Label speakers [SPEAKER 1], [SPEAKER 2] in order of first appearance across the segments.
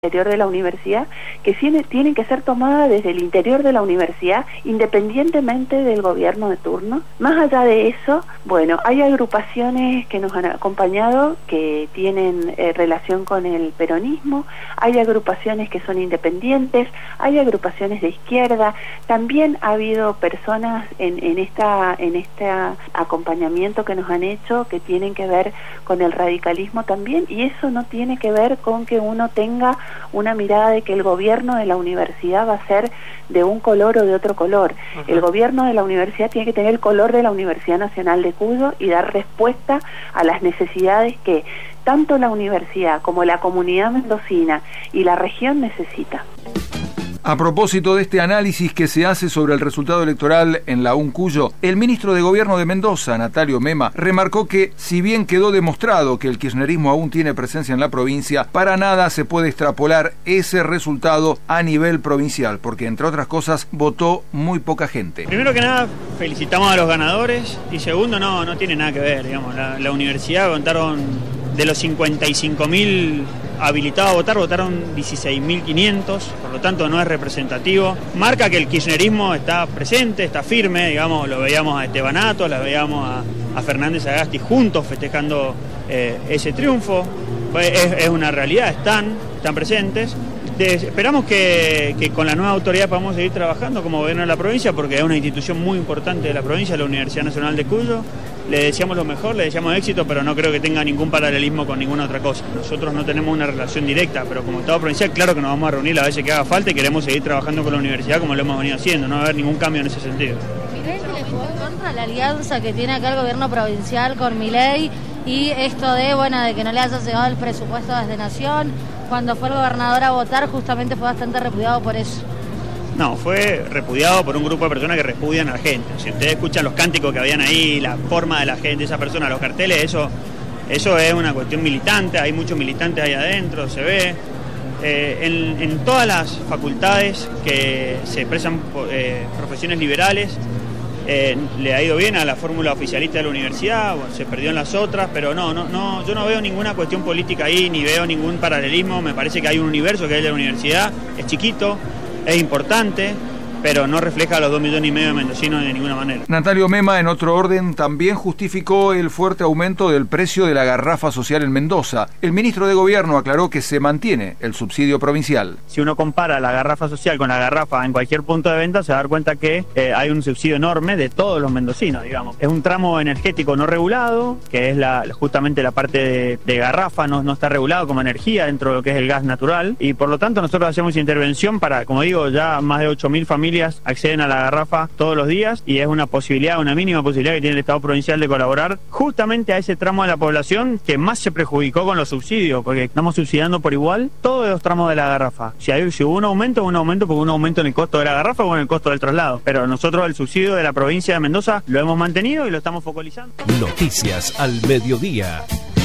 [SPEAKER 1] interior de la universidad, que tienen que ser tomadas desde el interior de la universidad, independientemente del gobierno de turno. Más allá de eso, bueno, hay agrupaciones que nos han acompañado que tienen relación con el peronismo, hay agrupaciones que son independientes, hay agrupaciones de izquierda, también ha habido personas en este acompañamiento que nos han hecho que tienen que ver con el radicalismo también, y eso no tiene que ver con que uno tenga una mirada de que el gobierno de la universidad va a ser de un color o de otro color. Ajá. El gobierno de la universidad tiene que tener el color de la Universidad Nacional de Cuyo y dar respuesta a las necesidades que tanto la universidad como la comunidad mendocina y la región necesita.
[SPEAKER 2] A propósito de este análisis que se hace sobre el resultado electoral en la Cuyo, el ministro de Gobierno de Mendoza, Natalio Mema, remarcó que, si bien quedó demostrado que el kirchnerismo aún tiene presencia en la provincia, para nada se puede extrapolar ese resultado a nivel provincial, porque, entre otras cosas, votó muy poca gente.
[SPEAKER 3] Primero que nada, felicitamos a los ganadores, y segundo, no tiene nada que ver, digamos, la universidad contaron de los 55.000 habilitados a votar, votaron 16.500, por lo tanto no es representativo. Marca que el kirchnerismo está presente, está firme, digamos, lo veíamos a Estebanato, la veíamos a Fernández Agasti juntos festejando ese triunfo. Es una realidad, están presentes. Esperamos que con la nueva autoridad podamos seguir trabajando como gobierno de la provincia, porque es una institución muy importante de la provincia, la Universidad Nacional de Cuyo. Le deseamos lo mejor, le deseamos éxito, pero no creo que tenga ningún paralelismo con ninguna otra cosa. Nosotros no tenemos una relación directa, pero como Estado provincial, claro que nos vamos a reunir las veces que haga falta y queremos seguir trabajando con la universidad como lo hemos venido haciendo, no va a haber ningún cambio en ese sentido.
[SPEAKER 4] ¿Crees que le jugó en contra la alianza que tiene acá el gobierno provincial con Milei y esto de que no le haya llegado el presupuesto desde Nación? Cuando fue el gobernador a votar, justamente fue bastante repudiado por eso.
[SPEAKER 3] No, fue repudiado por un grupo de personas que repudian a la gente. Si ustedes escuchan los cánticos que habían ahí, la forma de la gente, esa persona, los carteles, eso es una cuestión militante, hay muchos militantes ahí adentro, se ve. En todas las facultades que se expresan profesiones liberales, le ha ido bien a la fórmula oficialista de la universidad, se perdió en las otras, pero yo no veo ninguna cuestión política ahí, ni veo ningún paralelismo. Me parece que hay un universo que es el de la universidad, es chiquito, es importante, pero no refleja a los 2,5 millones de mendocinos de ninguna manera.
[SPEAKER 2] Natalio Mema, en otro orden, también justificó el fuerte aumento del precio de la garrafa social en Mendoza. El ministro de Gobierno aclaró que se mantiene el subsidio provincial.
[SPEAKER 3] Si uno compara la garrafa social con la garrafa en cualquier punto de venta, se va a dar cuenta que hay un subsidio enorme de todos los mendocinos, digamos. Es un tramo energético no regulado, que es justamente la parte de garrafa, no está regulado como energía dentro de lo que es el gas natural, y por lo tanto nosotros hacemos intervención para, como digo, ya más de 8.000 familias acceden a la garrafa todos los días, y es una mínima posibilidad que tiene el Estado provincial de colaborar justamente a ese tramo de la población que más se perjudicó con los subsidios, porque estamos subsidiando por igual todos los tramos de la garrafa. Si hubo un aumento porque un aumento en el costo de la garrafa o en el costo del traslado, pero nosotros el subsidio de la provincia de Mendoza lo hemos mantenido y lo estamos focalizando.
[SPEAKER 5] Noticias al mediodía.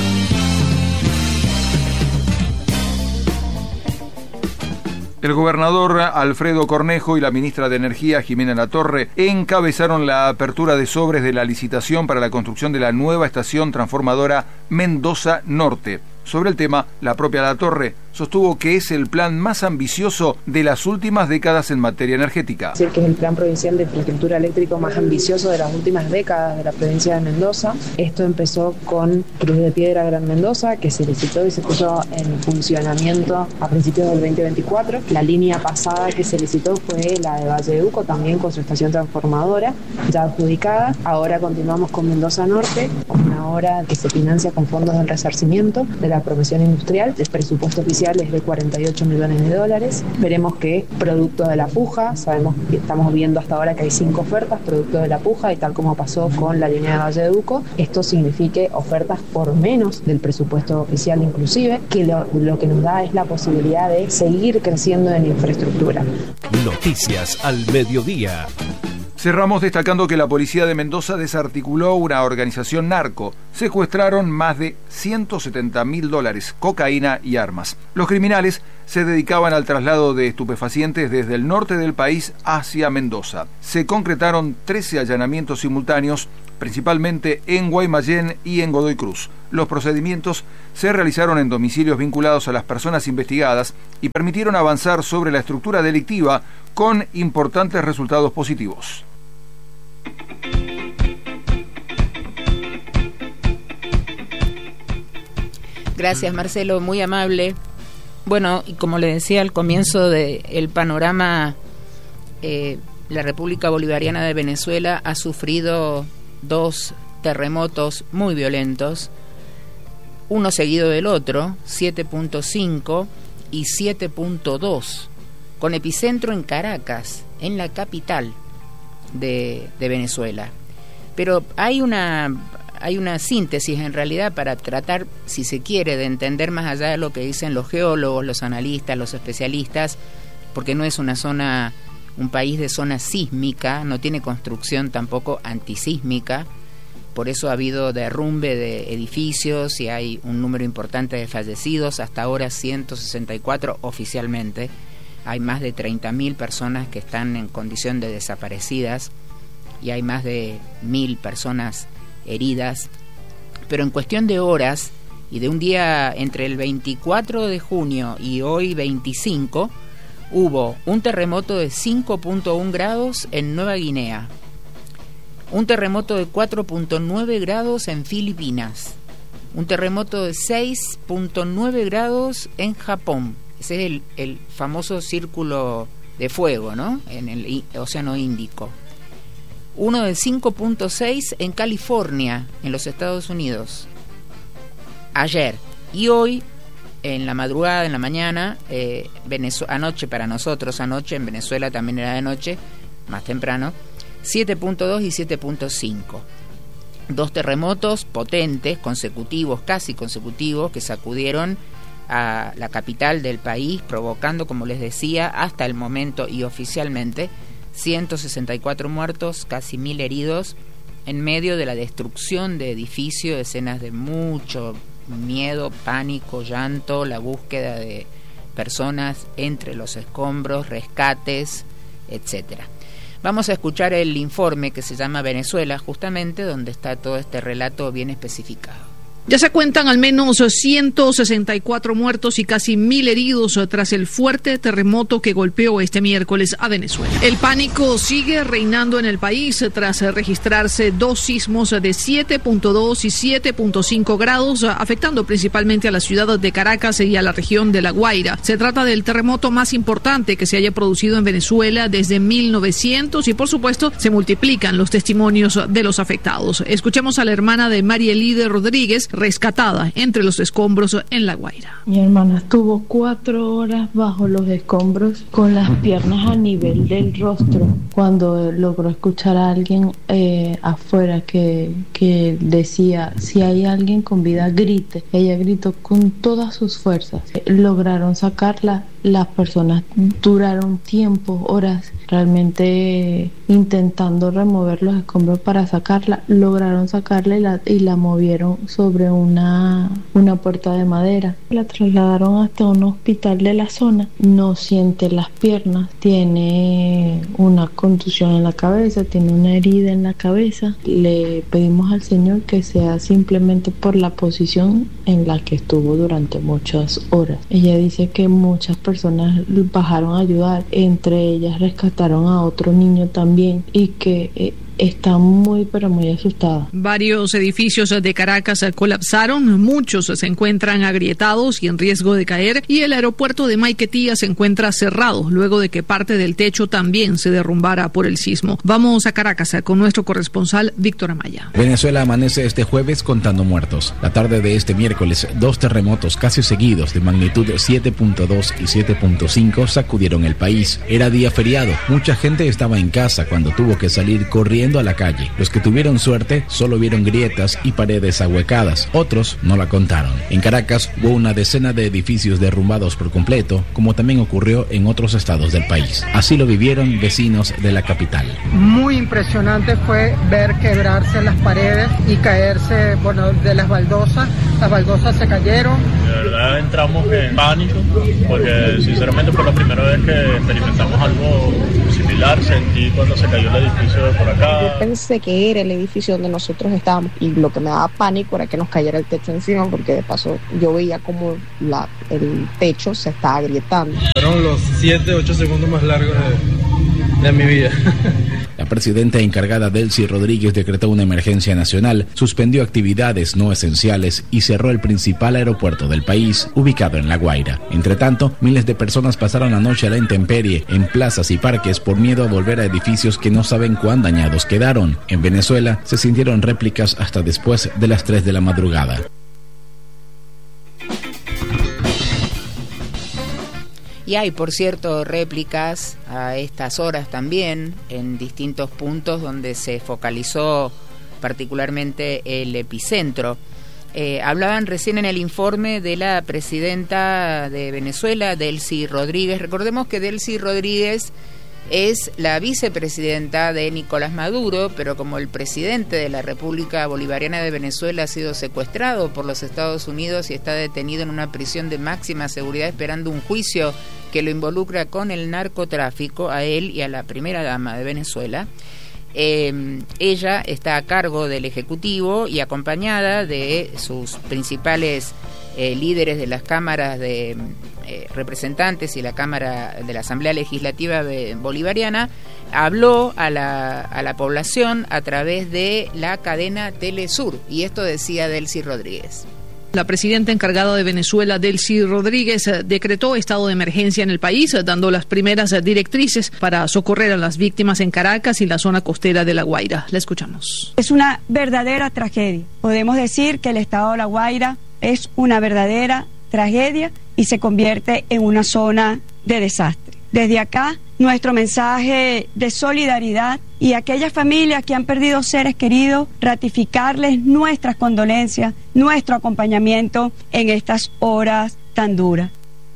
[SPEAKER 2] El gobernador Alfredo Cornejo y la ministra de Energía, Jimena Latorre, encabezaron la apertura de sobres de la licitación para la construcción de la nueva estación transformadora Mendoza Norte. Sobre el tema, la propia Latorre sostuvo que es el plan más ambicioso de las últimas décadas en materia energética.
[SPEAKER 6] Es decir, que es el plan provincial de infraestructura eléctrica más ambicioso de las últimas décadas de la provincia de Mendoza. Esto empezó con Cruz de Piedra Gran Mendoza, que se licitó y se puso en funcionamiento a principios del 2024. La línea pasada que se licitó fue la de Valle de Uco, también con su estación transformadora ya adjudicada. Ahora continuamos con Mendoza Norte, una obra que se financia con fondos del resarcimiento de la promoción industrial. El presupuesto oficial es de $48 millones. Veremos que producto de la puja, sabemos que estamos viendo hasta ahora que hay 5 ofertas producto de la puja, y tal como pasó con la línea de Valle de Uco, esto signifique ofertas por menos del presupuesto oficial, inclusive, que lo que nos da es la posibilidad de seguir creciendo en infraestructura.
[SPEAKER 5] Noticias al mediodía.
[SPEAKER 2] Cerramos destacando que la policía de Mendoza desarticuló una organización narco. Secuestraron más de $170.000, cocaína y armas. Los criminales se dedicaban al traslado de estupefacientes desde el norte del país hacia Mendoza. Se concretaron 13 allanamientos simultáneos, principalmente en Guaymallén y en Godoy Cruz. Los procedimientos se realizaron en domicilios vinculados a las personas investigadas y permitieron avanzar sobre la estructura delictiva con importantes resultados positivos.
[SPEAKER 7] Gracias, Marcelo, muy amable. Bueno, y como le decía al comienzo del panorama, la República Bolivariana de Venezuela ha sufrido 2 terremotos muy violentos, uno seguido del otro, 7.5 y 7.2, con epicentro en Caracas, en la capital de Venezuela. Pero hay una síntesis en realidad para tratar, si se quiere, de entender más allá de lo que dicen los geólogos, los analistas, los especialistas, porque no es un país de zona sísmica, no tiene construcción tampoco antisísmica, por eso ha habido derrumbe de edificios y hay un número importante de fallecidos, hasta ahora 164 oficialmente. Hay más de 30.000 personas que están en condición de desaparecidas y hay más de 1.000 personas heridas. Pero en cuestión de horas y de un día entre el 24 de junio y hoy 25, hubo un terremoto de 5.1 grados en Nueva Guinea, un terremoto de 4.9 grados en Filipinas, un terremoto de 6.9 grados en Japón. Ese es el famoso círculo de fuego, ¿no?, en el Océano Índico. Uno de 5.6 en California, en los Estados Unidos, ayer. Y hoy, en la madrugada, en la mañana, anoche para nosotros, anoche en Venezuela también era de noche, más temprano, 7.2 y 7.5. 2 terremotos potentes, consecutivos, casi consecutivos, que sacudieron a la capital del país, provocando, como les decía, hasta el momento y oficialmente 164 muertos, casi 1.000 heridos, en medio de la destrucción de edificios, escenas de mucho miedo, pánico, llanto, la búsqueda de personas entre los escombros, rescates, etcétera. Vamos a escuchar el informe que se llama Venezuela, justamente donde está todo este relato bien especificado.
[SPEAKER 8] Ya se cuentan al menos 164 muertos y casi 1.000 heridos tras el fuerte terremoto que golpeó este miércoles a Venezuela. El pánico sigue reinando en el país tras registrarse 2 sismos de 7.2 y 7.5 grados, afectando principalmente a la ciudad de Caracas y a la región de La Guaira. Se trata del terremoto más importante que se haya producido en Venezuela desde 1900 y, por supuesto, se multiplican los testimonios de los afectados. Escuchemos a la hermana de Marielide Rodríguez, rescatada entre los escombros en La Guaira.
[SPEAKER 9] Mi hermana estuvo 4 horas bajo los escombros con las piernas a nivel del rostro cuando logró escuchar a alguien afuera que decía: si hay alguien con vida, grite. Ella gritó con todas sus fuerzas. Lograron sacarla. Las personas duraron tiempo, horas, realmente intentando remover los escombros para sacarla. Lograron sacarla y la movieron sobre una puerta de madera. La trasladaron hasta un hospital de la zona. No siente las piernas, tiene una contusión en la cabeza, tiene una herida en la cabeza. Le pedimos al Señor que sea simplemente por la posición en la que estuvo durante muchas horas. Ella dice que muchas personas bajaron a ayudar, entre ellas rescataron a otro niño también, y que está muy pero muy asustada.
[SPEAKER 8] Varios edificios de Caracas colapsaron, muchos se encuentran agrietados y en riesgo de caer, y el aeropuerto de Maiquetía se encuentra cerrado luego de que parte del techo también se derrumbara por el sismo. Vamos a Caracas con nuestro corresponsal Víctor Amaya.
[SPEAKER 10] Venezuela amanece este jueves contando muertos. La tarde de este miércoles, 2 terremotos casi seguidos de magnitud 7.2 y 7.5 sacudieron el país. Era día feriado, mucha gente estaba en casa cuando tuvo que salir corriendo saliendo a la calle. Los que tuvieron suerte solo vieron grietas y paredes ahuecadas, otros no la contaron. En Caracas hubo una decena de edificios derrumbados por completo, como también ocurrió en otros estados del país. Así lo vivieron vecinos de la capital.
[SPEAKER 11] Muy impresionante fue ver quebrarse las paredes y caerse, de las baldosas. Las baldosas se cayeron.
[SPEAKER 12] De verdad entramos en pánico, porque sinceramente fue la primera vez que experimentamos algo similar. Sentí cuando se cayó el edificio de por acá.
[SPEAKER 13] Yo pensé que era el edificio donde nosotros estábamos y lo que me daba pánico era que nos cayera el techo encima, porque de paso yo veía como el techo se estaba agrietando.
[SPEAKER 14] Fueron los 7-8 segundos más largos de mi vida.
[SPEAKER 10] La presidenta encargada Delcy Rodríguez decretó una emergencia nacional, suspendió actividades no esenciales y cerró el principal aeropuerto del país, ubicado en La Guaira. Entre tanto, miles de personas pasaron la noche a la intemperie en plazas y parques por miedo a volver a edificios que no saben cuán dañados quedaron. En Venezuela se sintieron réplicas hasta después de las 3 de la madrugada.
[SPEAKER 7] Y hay, por cierto, réplicas a estas horas también en distintos puntos donde se focalizó particularmente el epicentro. Hablaban recién en el informe de la presidenta de Venezuela, Delcy Rodríguez. Recordemos que Delcy Rodríguez es la vicepresidenta de Nicolás Maduro, pero como el presidente de la República Bolivariana de Venezuela ha sido secuestrado por los Estados Unidos y está detenido en una prisión de máxima seguridad esperando un juicio que lo involucra con el narcotráfico, a él y a la primera dama de Venezuela, ella está a cargo del Ejecutivo y acompañada de sus principales líderes de las cámaras de representantes y la Cámara de la Asamblea Legislativa Bolivariana, habló a la población a través de la cadena Telesur, y esto decía Delcy Rodríguez.
[SPEAKER 8] La presidenta encargada de Venezuela, Delcy Rodríguez, decretó estado de emergencia en el país, dando las primeras directrices para socorrer a las víctimas en Caracas y la zona costera de La Guaira. La escuchamos.
[SPEAKER 15] Es una verdadera tragedia. Podemos decir que el estado de La Guaira es una verdadera tragedia y se convierte en una zona de desastre. Desde acá, nuestro mensaje de solidaridad y a aquellas familias que han perdido seres queridos, ratificarles nuestras condolencias, nuestro acompañamiento en estas horas tan duras.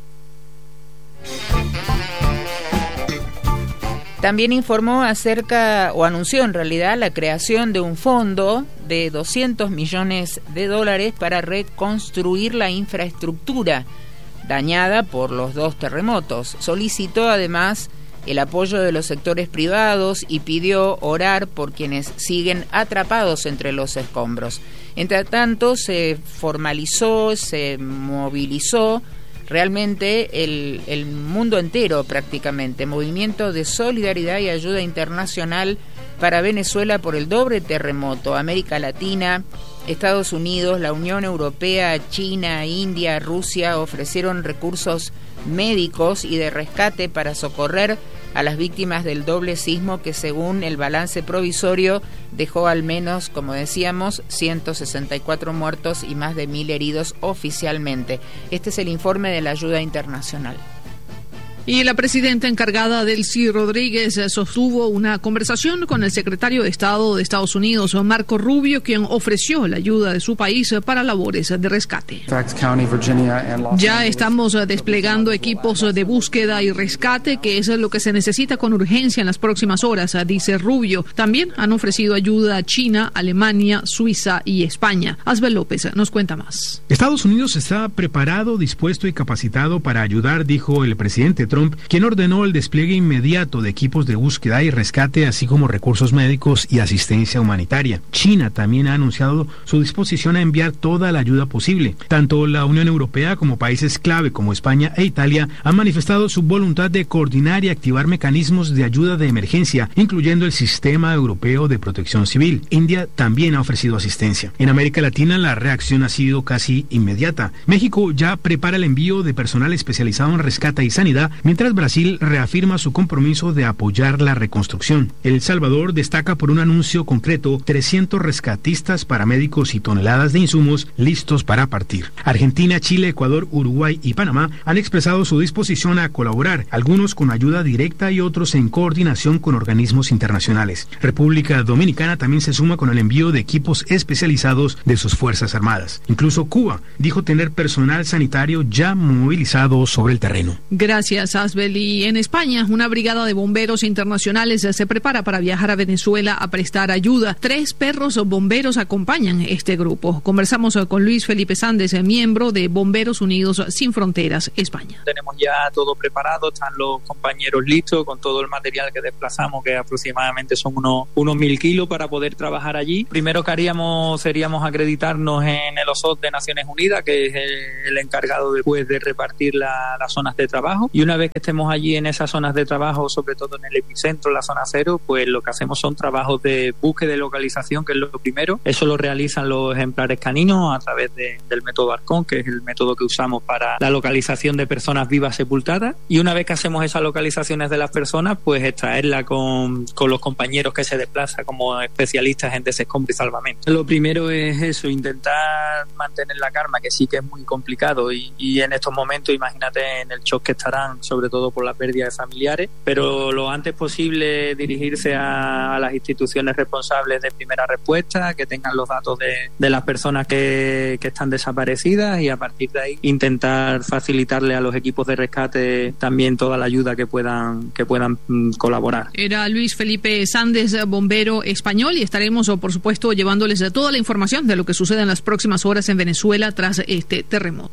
[SPEAKER 7] También informó anunció en realidad la creación de un fondo de $200 millones para reconstruir la infraestructura dañada por los 2 terremotos. Solicitó además el apoyo de los sectores privados y pidió orar por quienes siguen atrapados entre los escombros. Entre tanto, se formalizó, se movilizó realmente el mundo entero prácticamente, movimiento de solidaridad y ayuda internacional para Venezuela por el doble terremoto. América Latina, Estados Unidos, la Unión Europea, China, India, Rusia ofrecieron recursos médicos y de rescate para socorrer a las víctimas del doble sismo que, según el balance provisorio, dejó al menos, como decíamos, 164 muertos y más de 1.000 heridos oficialmente. Este es el informe de la ayuda internacional.
[SPEAKER 8] Y la presidenta encargada, Delcy Rodríguez, sostuvo una conversación con el secretario de Estado de Estados Unidos, Marco Rubio, quien ofreció la ayuda de su país para labores de rescate. Ya estamos desplegando equipos de búsqueda y rescate, que es lo que se necesita con urgencia en las próximas horas, dice Rubio. También han ofrecido ayuda a China, Alemania, Suiza y España. Asbel López nos cuenta más.
[SPEAKER 16] Estados Unidos está preparado, dispuesto y capacitado para ayudar, dijo el presidente Trump, quien ordenó el despliegue inmediato de equipos de búsqueda y rescate, así como recursos médicos y asistencia humanitaria. China también ha anunciado su disposición a enviar toda la ayuda posible. Tanto la Unión Europea como países clave como España e Italia han manifestado su voluntad de coordinar y activar mecanismos de ayuda de emergencia, incluyendo el Sistema Europeo de Protección Civil. India también ha ofrecido asistencia. En América Latina la reacción ha sido casi inmediata. México ya prepara el envío de personal especializado en rescate y sanidad, mientras Brasil reafirma su compromiso de apoyar la reconstrucción. El Salvador destaca por un anuncio concreto: 300 rescatistas, paramédicos y toneladas de insumos listos para partir. Argentina, Chile, Ecuador, Uruguay y Panamá han expresado su disposición a colaborar, algunos con ayuda directa y otros en coordinación con organismos internacionales. República Dominicana también se suma con el envío de equipos especializados de sus Fuerzas Armadas. Incluso Cuba dijo tener personal sanitario ya movilizado sobre el terreno.
[SPEAKER 8] Gracias, Asbel. Y en España, una brigada de bomberos internacionales se prepara para viajar a Venezuela a prestar ayuda. 3 perros bomberos acompañan este grupo. Conversamos con Luis Felipe Sández, miembro de Bomberos Unidos Sin Fronteras, España.
[SPEAKER 17] Tenemos ya todo preparado, están los compañeros listos con todo el material que desplazamos, que aproximadamente son unos 1.000 kilos para poder trabajar allí. Primero que haríamos seríamos acreditarnos en el OSOT de Naciones Unidas, que es el encargado después de repartir las zonas de trabajo, y una vez que estemos allí en esas zonas de trabajo, sobre todo en el epicentro, la zona cero, pues lo que hacemos son trabajos de búsqueda y localización, que es lo primero. Eso lo realizan los ejemplares caninos a través del método Arcón, que es el método que usamos para la localización de personas vivas sepultadas, y una vez que hacemos esas localizaciones de las personas, pues extraerla con los compañeros que se desplazan como especialistas en desescombro y salvamento. Lo primero es eso, intentar mantener la calma, que sí que es muy complicado, y en estos momentos imagínate en el shock que estarán, sobre todo por la pérdida de familiares, pero lo antes posible dirigirse a las instituciones responsables de primera respuesta, que tengan los datos de las personas que están desaparecidas, y a partir de ahí intentar facilitarle a los equipos de rescate también toda la ayuda que puedan colaborar.
[SPEAKER 8] Era Luis Felipe Sández, bombero español, y estaremos, por supuesto, llevándoles toda la información de lo que sucede en las próximas horas en Venezuela tras este terremoto.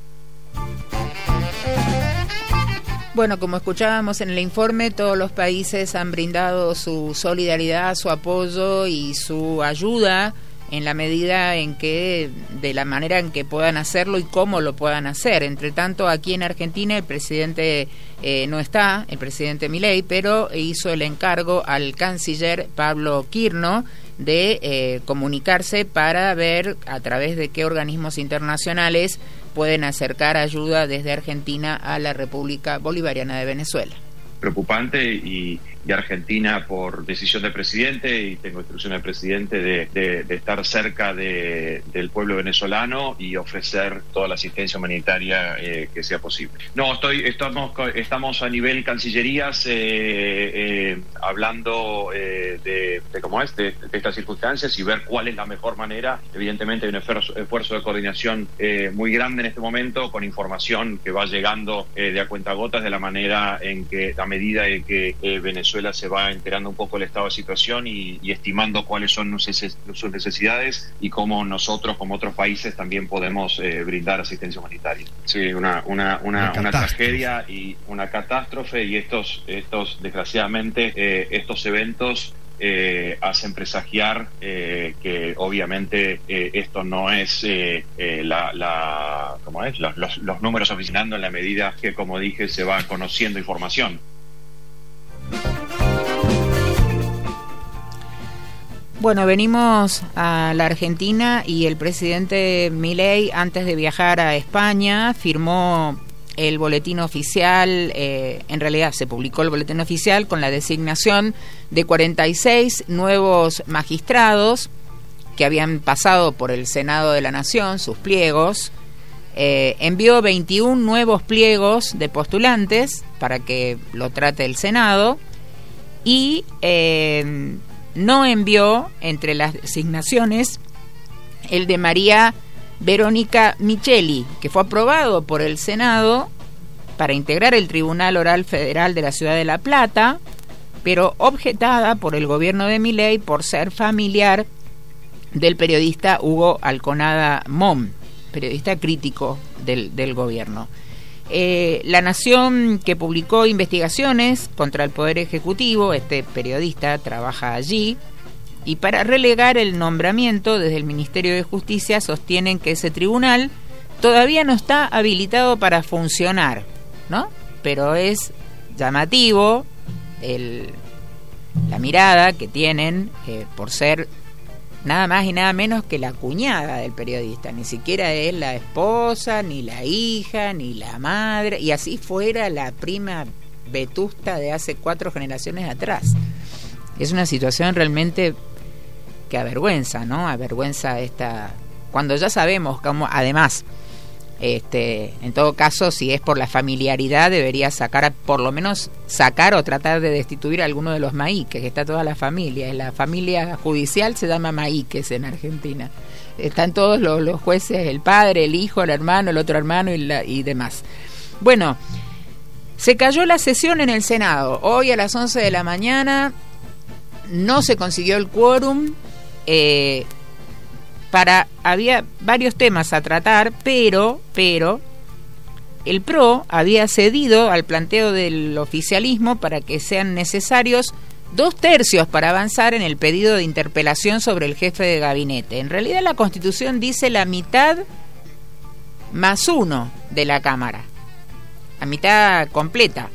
[SPEAKER 7] Bueno, como escuchábamos en el informe, todos los países han brindado su solidaridad, su apoyo y su ayuda en la medida en que, de la manera en que puedan hacerlo y cómo lo puedan hacer. Entre tanto, aquí en Argentina el presidente no está, el presidente Milei, pero hizo el encargo al canciller Pablo Quirno de comunicarse para ver a través de qué organismos internacionales pueden acercar ayuda desde Argentina a la República Bolivariana de Venezuela.
[SPEAKER 18] Preocupante, y Argentina, por decisión del presidente, y tengo instrucción del presidente de estar cerca del pueblo venezolano y ofrecer toda la asistencia humanitaria que sea posible. No, estamos a nivel cancillerías hablando de cómo es, de estas circunstancias, y ver cuál es la mejor manera. Evidentemente hay un esfuerzo de coordinación muy grande en este momento, con información que va llegando de a cuentagotas, de la manera en que, a medida en que Venezuela se va enterando un poco del estado de situación y estimando cuáles son sus necesidades, y cómo nosotros, como otros países, también podemos brindar asistencia humanitaria. Sí, una tragedia y una catástrofe, y estos desgraciadamente, estos eventos hacen presagiar que obviamente esto no es ¿cómo es? Los números oficinando en la medida que, como dije, se va conociendo información.
[SPEAKER 7] Bueno, venimos a la Argentina, y el presidente Milei, antes de viajar a España, firmó el boletín oficial, en realidad se publicó el boletín oficial con la designación de 46 nuevos magistrados que habían pasado por el Senado de la Nación, sus pliegos. Envió 21 nuevos pliegos de postulantes para que lo trate el Senado, y no envió entre las designaciones el de María Verónica Micheli, que fue aprobado por el Senado para integrar el Tribunal Oral Federal de la Ciudad de La Plata, pero objetada por el gobierno de Milei por ser familiar del periodista Hugo Alconada Mom, periodista crítico del gobierno. La Nación, que publicó investigaciones contra el Poder Ejecutivo, este periodista trabaja allí, y para relegar el nombramiento desde el Ministerio de Justicia sostienen que ese tribunal todavía no está habilitado para funcionar, ¿no? Pero es llamativo la mirada que tienen por ser nada más y nada menos que la cuñada del periodista, ni siquiera es la esposa, ni la hija, ni la madre, y así fuera la prima vetusta de hace 4 generaciones atrás. Es una situación realmente que avergüenza, ¿no? Avergüenza cuando ya sabemos cómo, además, en todo caso, si es por la familiaridad, debería por lo menos sacar o tratar de destituir a alguno de los maíques, que está toda la familia. En la familia judicial se llama maíques en Argentina. Están todos los jueces, el padre, el hijo, el hermano, el otro hermano y demás. Bueno, se cayó la sesión en el Senado. Hoy a las 11 de la mañana no se consiguió el quórum. Había varios temas a tratar, pero el PRO había cedido al planteo del oficialismo para que sean necesarios 2/3 para avanzar en el pedido de interpelación sobre el jefe de gabinete. En realidad la Constitución dice la mitad más 1 de la Cámara, la mitad completa.